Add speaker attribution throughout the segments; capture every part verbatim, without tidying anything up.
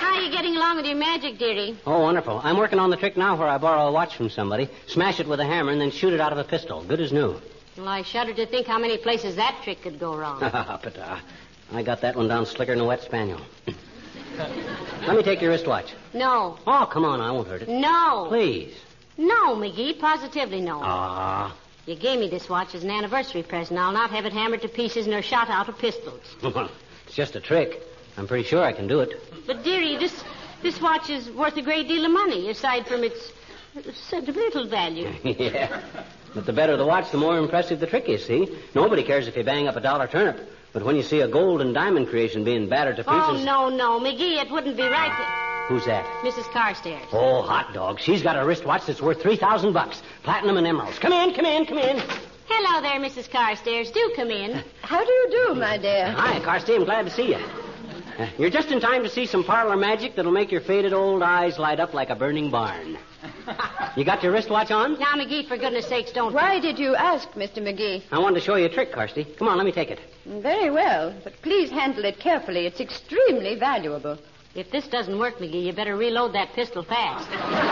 Speaker 1: How are you getting along with your magic, dearie?
Speaker 2: Oh, wonderful. I'm working on the trick now where I borrow a watch from somebody, smash it with a hammer, and then shoot it out of a pistol. Good as new.
Speaker 1: Well, I shudder to think how many places that trick could go wrong.
Speaker 2: but, uh, I got that one down slicker than a wet spaniel. Let me take your wristwatch.
Speaker 1: No.
Speaker 2: Oh, come on. I won't hurt it.
Speaker 1: No.
Speaker 2: Please.
Speaker 1: No, McGee. Positively no.
Speaker 2: Ah.
Speaker 1: You gave me this watch as an anniversary present. I'll not have it hammered to pieces nor shot out of pistols.
Speaker 2: It's just a trick. I'm pretty sure I can do it.
Speaker 1: But, dearie, this this watch is worth a great deal of money, aside from its sentimental value.
Speaker 2: Yeah. But the better the watch, the more impressive the trick is, see? Nobody cares if you bang up a dollar turnip. But when you see a gold and diamond creation being battered to pieces...
Speaker 1: Oh, no, no. McGee, it wouldn't be right to...
Speaker 2: Who's that?
Speaker 1: Missus Carstairs.
Speaker 2: Oh, hot dog. She's got a wristwatch that's worth three thousand bucks. Platinum and emeralds. Come in, come in, come in.
Speaker 1: Hello there, Missus Carstairs. Do come in.
Speaker 3: How do you do, my dear?
Speaker 2: Hi, Carstairs. I'm glad to see you. Uh, you're just in time to see some parlor magic that'll make your faded old eyes light up like a burning barn. You got your wristwatch on?
Speaker 1: Now, McGee, for goodness sakes, don't...
Speaker 3: Why did you ask, Mister McGee?
Speaker 2: I wanted to show you a trick, Carsty. Come on, let me take it.
Speaker 3: Very well, but please handle it carefully. It's extremely valuable.
Speaker 1: If this doesn't work, McGee, you better reload that pistol fast.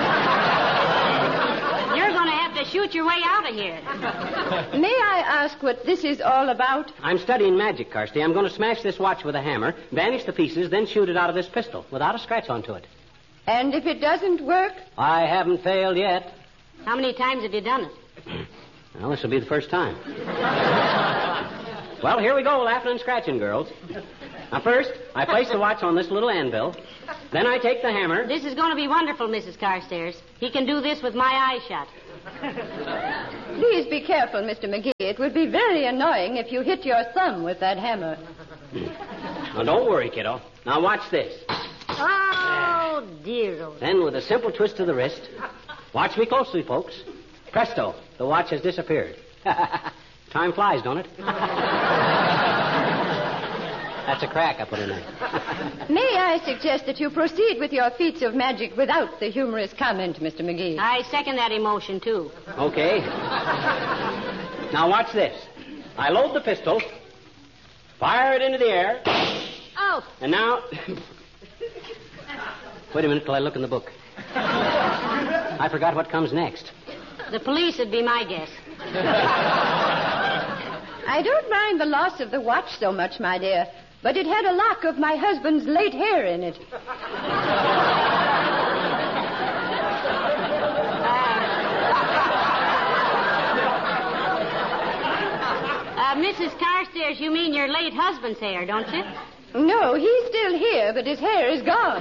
Speaker 1: You're going to have to shoot your way out of here.
Speaker 3: May I ask what this is all about?
Speaker 2: I'm studying magic, Carsty. I'm going to smash this watch with a hammer, vanish the pieces, then shoot it out of this pistol without a scratch onto it.
Speaker 3: And if it doesn't work?
Speaker 2: I haven't failed yet.
Speaker 1: How many times have you done it?
Speaker 2: Well, this will be the first time. Well, here we go, laughing and scratching, girls. Now, first, I place the watch on this little anvil. Then I take the hammer.
Speaker 1: This is going to be wonderful, Missus Carstairs. He can do this with my eyes shut.
Speaker 3: Please be careful, Mister McGee. It would be very annoying if you hit your thumb with that hammer.
Speaker 2: Now, don't worry, kiddo. Now, watch this.
Speaker 1: Oh, dear. Oh.
Speaker 2: Then, with a simple twist of the wrist, watch me closely, folks. Presto, the watch has disappeared. Time flies, don't it? That's a crack I put in there.
Speaker 3: May I suggest that you proceed with your feats of magic without the humorous comment, Mister McGee?
Speaker 1: I second that emotion, too.
Speaker 2: Okay. Now, watch this. I load the pistol, fire it into the air.
Speaker 1: Oh.
Speaker 2: And now... Wait a minute till I look in the book. I forgot what comes next.
Speaker 1: The police would be my guess.
Speaker 3: I don't mind the loss of the watch so much, my dear, but it had a lock of my husband's late hair in it.
Speaker 1: Uh, Missus Carstairs, you mean your late husband's hair, don't you?
Speaker 3: No, he's still here, but his hair is gone.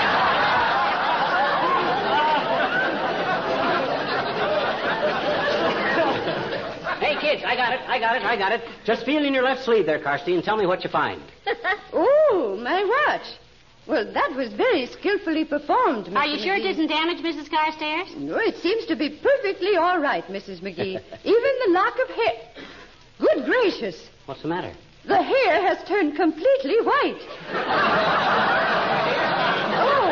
Speaker 2: Hey, kids, I got it, I got it, I got it. Just feel in your left sleeve there, Carsty, and tell me what you find.
Speaker 3: Oh, my watch. Well, that was very skillfully performed, Mister
Speaker 1: Are you sure
Speaker 3: McGee.
Speaker 1: it isn't damaged, Missus Carstairs?
Speaker 3: No, it seems to be perfectly all right, Missus McGee. Even the lock of hair... Good gracious.
Speaker 2: What's the matter?
Speaker 3: The hair has turned completely white. Oh.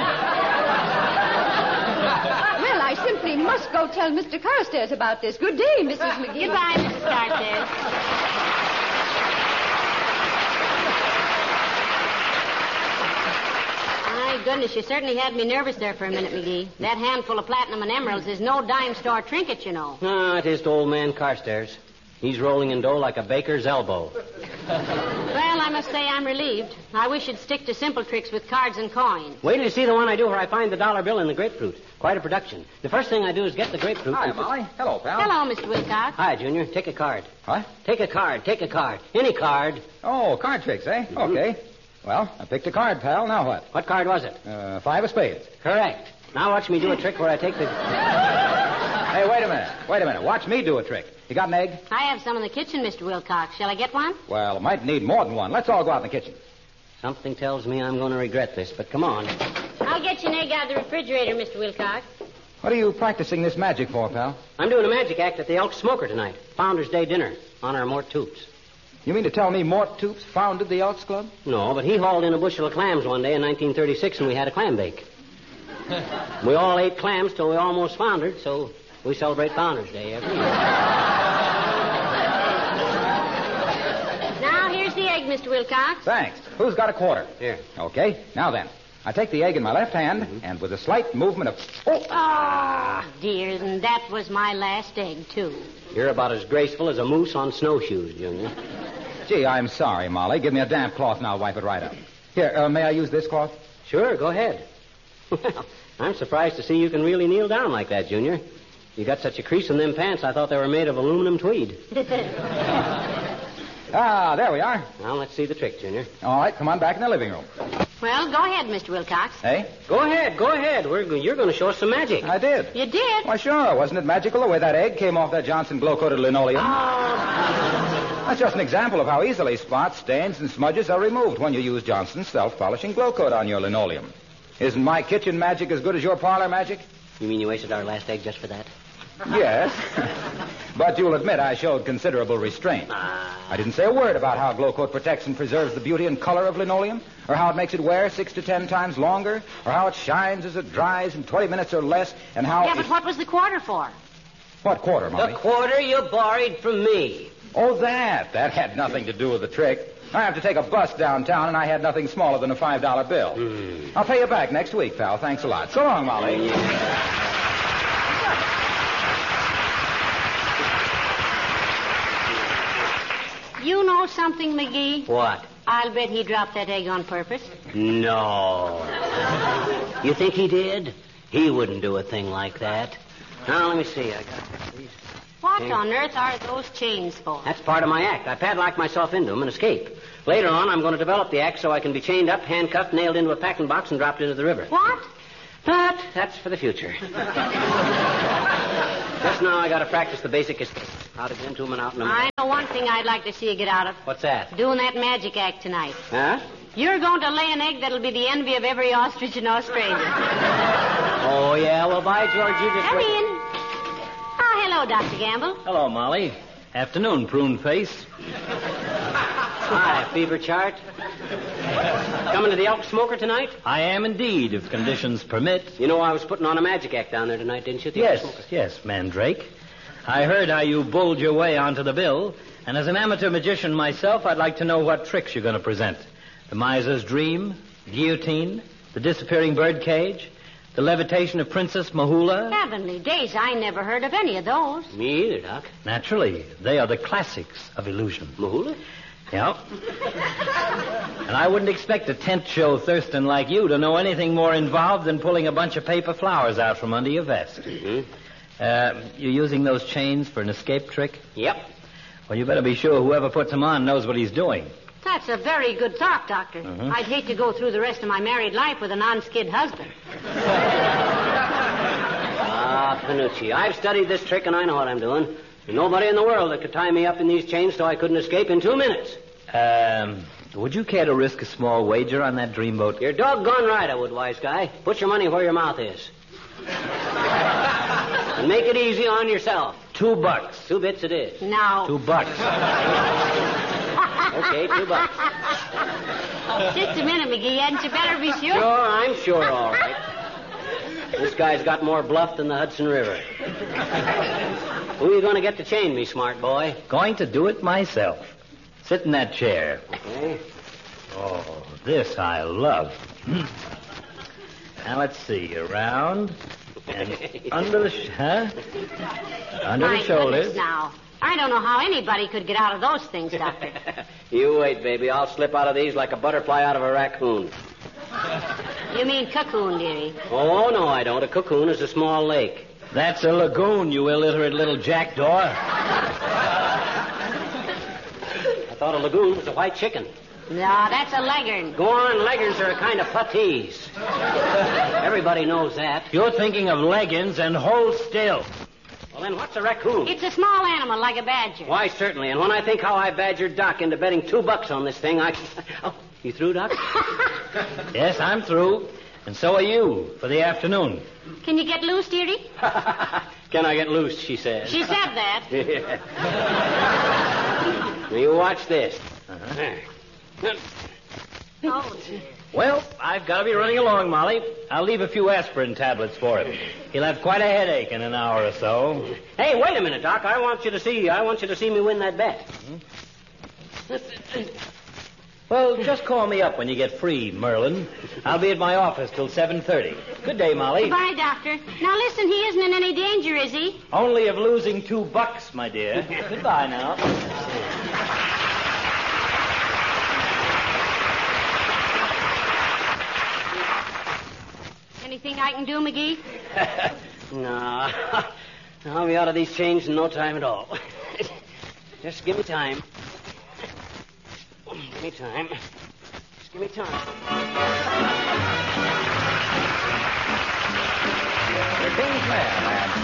Speaker 3: Well, I simply must go tell Mister Carstairs about this. Good day, Missus McGee.
Speaker 1: Goodbye, Missus Carstairs. My goodness, you certainly had me nervous there for a minute, McGee. That handful of platinum and emeralds is no dime store trinket, you know.
Speaker 2: Ah, it is to old man Carstairs. He's rolling in dough like a baker's elbow.
Speaker 1: Well, I must say I'm relieved. I wish you'd stick to simple tricks with cards and coins.
Speaker 2: Wait till you see the one I do where I find the dollar bill in the grapefruit. Quite a production. The first thing I do is get the grapefruit...
Speaker 4: Hi,
Speaker 2: and...
Speaker 4: Molly. Hello, pal.
Speaker 1: Hello, Mister Wilcox.
Speaker 2: Hi, Junior. Take a card.
Speaker 4: What?
Speaker 2: Take a card. Take a card. Any card.
Speaker 4: Oh, card tricks, eh?
Speaker 2: Mm-hmm.
Speaker 4: Okay. Well, I picked a card, pal. Now what?
Speaker 2: What card was it?
Speaker 4: Uh, five of spades.
Speaker 2: Correct. Now watch me do a trick where I take the...
Speaker 4: Hey, wait a minute. Wait a minute. Watch me do a trick. You got an egg?
Speaker 1: I have some in the kitchen, Mister Wilcox. Shall I get one?
Speaker 4: Well, it might need more than one. Let's all go out in the kitchen.
Speaker 2: Something tells me I'm going to regret this, but come on.
Speaker 1: I'll get you an egg out of the refrigerator, Mister Wilcox.
Speaker 4: What are you practicing this magic for, pal?
Speaker 2: I'm doing a magic act at the Elk Smoker tonight. Founders Day dinner. Honor of Mort Toops.
Speaker 4: You mean to tell me Mort Toops founded the Elks Club?
Speaker 2: No, but he hauled in a bushel of clams one day in nineteen thirty-six, and we had a clam bake. We all ate clams till we almost foundered, so we celebrate Founders Day every year.
Speaker 1: Now, here's the egg, Mister Wilcox.
Speaker 4: Thanks. Who's got a quarter?
Speaker 2: Here.
Speaker 4: Okay. Now then, I take the egg in my left hand, mm-hmm. and with a slight movement of... Oh!
Speaker 1: Ah, dear, and that was my last egg, too.
Speaker 2: You're about as graceful as a moose on snowshoes, Junior.
Speaker 4: Gee, I'm sorry, Molly. Give me a damp cloth and I'll wipe it right up. Here, uh, may I use this cloth?
Speaker 2: Sure, go ahead. Well, I'm surprised to see you can really kneel down like that, Junior. You got such a crease in them pants, I thought they were made of aluminum tweed.
Speaker 4: Ah, there we are.
Speaker 2: Now, let's see the trick, Junior.
Speaker 4: All right, come on back in the living room.
Speaker 1: Well, go ahead, Mister Wilcox.
Speaker 4: Hey?
Speaker 2: Go ahead, go ahead. We're, you're going to show us some magic.
Speaker 4: I did.
Speaker 1: You did?
Speaker 4: Why, sure. Wasn't it magical the way that egg came off that Johnson glow-coated linoleum?
Speaker 1: Oh.
Speaker 4: That's just an example of how easily spots, stains, and smudges are removed when you use Johnson's self-polishing glow coat on your linoleum. Isn't my kitchen magic as good as your parlor magic?
Speaker 2: You mean you wasted our last egg just for that?
Speaker 4: Yes. But you'll admit I showed considerable restraint.
Speaker 2: Ah.
Speaker 4: I didn't say a word about how Glow Coat protects and preserves the beauty and color of linoleum, or how it makes it wear six to ten times longer, or how it shines as it dries in twenty minutes or less, and how...
Speaker 1: Yeah, but
Speaker 4: it...
Speaker 1: what was the quarter for?
Speaker 4: What quarter, Molly?
Speaker 2: The quarter you borrowed from me.
Speaker 4: Oh, that. That had nothing to do with the trick. I have to take a bus downtown, and I had nothing smaller than a five dollar bill.
Speaker 2: Mm.
Speaker 4: I'll pay you back next week, pal. Thanks a lot. So long, Molly.
Speaker 1: You know something, McGee?
Speaker 2: What?
Speaker 1: I'll bet he dropped that egg on purpose.
Speaker 2: No. You think he did? He wouldn't do a thing like that. Now, let me see. I got these.
Speaker 1: What
Speaker 2: Here.
Speaker 1: on earth are those chains for?
Speaker 2: That's part of my act. I padlock myself into them and escape. Later on, I'm going to develop the act so I can be chained up, handcuffed, nailed into a packing box, and dropped into the river.
Speaker 1: What?
Speaker 2: But that's for the future. Just now, I got to practice the basic escape. How to get into them and out in them.
Speaker 1: I know one thing I'd like to see you get out of.
Speaker 2: What's that?
Speaker 1: Doing that magic act tonight.
Speaker 2: Huh?
Speaker 1: You're going to lay an egg that'll be the envy of every ostrich in Australia.
Speaker 2: Oh, yeah? Well, by George, you just
Speaker 1: Come
Speaker 2: wait.
Speaker 1: in. Oh, hello, Doctor Gamble.
Speaker 5: Hello, Molly. Afternoon, prune face.
Speaker 2: Hi, fever chart. Coming to the Elk Smoker tonight?
Speaker 5: I am indeed, if conditions permit.
Speaker 2: You know I was putting on a magic act down there tonight, didn't you? The
Speaker 5: Yes,
Speaker 2: Elk Smoker?
Speaker 5: yes, Mandrake. I heard how you bowled your way onto the bill, and as an amateur magician myself, I'd like to know what tricks you're going to present. The miser's dream, guillotine, the disappearing birdcage, the levitation of Princess Mahula.
Speaker 1: Heavenly days, I never heard of any of those.
Speaker 2: Me either, Doc.
Speaker 5: Naturally, they are the classics of illusion.
Speaker 2: Mahula?
Speaker 5: Yeah. And I wouldn't expect a tent show Thurston like you to know anything more involved than pulling a bunch of paper flowers out from under your vest.
Speaker 2: Mm-hmm.
Speaker 5: Uh, you're using those chains for an escape trick?
Speaker 2: Yep.
Speaker 5: Well, you better be sure whoever puts them on knows what he's doing.
Speaker 1: That's a very good thought, Doctor.
Speaker 5: Mm-hmm.
Speaker 1: I'd hate to go through the rest of my married life with a non-skid husband.
Speaker 2: Ah, Panucci, I've studied this trick and I know what I'm doing. There's nobody in the world that could tie me up in these chains so I couldn't escape in two minutes.
Speaker 5: Um, would you care to risk a small wager on that dreamboat?
Speaker 2: You're doggone right I would, wise guy. Put your money where your mouth is. And make it easy on yourself.
Speaker 5: Two bucks.
Speaker 2: Two bits it is.
Speaker 1: No.
Speaker 5: Two bucks.
Speaker 2: Okay, two bucks.
Speaker 1: Just a minute, McGee. Hadn't you better be sure?
Speaker 2: Sure, I'm sure, all right. This guy's got more bluff than the Hudson River. Who are you going to get to chain me, smart boy?
Speaker 5: Going to do it myself. Sit in that chair.
Speaker 2: Okay.
Speaker 5: Oh, this I love. Now, let's see. Around and under the... Sh- huh? Under
Speaker 1: My
Speaker 5: the shoulders.
Speaker 1: goodness, now. I don't know how anybody could get out of those things, Doctor.
Speaker 2: You wait, baby. I'll slip out of these like a butterfly out of a raccoon.
Speaker 1: You mean cocoon, dearie.
Speaker 2: Oh, no, I don't. A cocoon is a small lake.
Speaker 5: That's a lagoon, you illiterate little jackdaw.
Speaker 2: I thought a lagoon was a white chicken.
Speaker 1: No, that's a leghorn.
Speaker 2: Go on, leghorns are a kind of puttees. Everybody knows that.
Speaker 5: You're thinking of leggings and hold still.
Speaker 2: Well, then what's a raccoon?
Speaker 1: It's a small animal like a badger.
Speaker 2: Why, certainly. And when I think how I badgered Doc into betting two bucks on this thing, I... Oh, you through, Doc?
Speaker 5: Yes, I'm through. And so are you for the afternoon.
Speaker 1: Can you get loose, dearie?
Speaker 2: Can I get loose, she says.
Speaker 1: She said that.
Speaker 2: Now, you watch this.
Speaker 5: Uh-huh.
Speaker 1: Oh, dear.
Speaker 5: Well, I've got to be running along, Molly. I'll leave a few aspirin tablets for him. He'll have quite a headache in an hour or so.
Speaker 2: Hey, wait a minute, Doc. I want you to see. I want you to see me win that bet.
Speaker 5: Well, just call me up when you get free, Merlin. I'll be at my office till seven thirty. Good day, Molly.
Speaker 1: Goodbye, Doctor. Now, listen, he isn't in any danger, is he?
Speaker 5: Only of losing two bucks, my dear. Goodbye now.
Speaker 1: Anything I can do, McGee?
Speaker 2: No. I'll be out of these chains in no time at all. Just give me time. Give me time. Just give me time.
Speaker 4: The King's Men and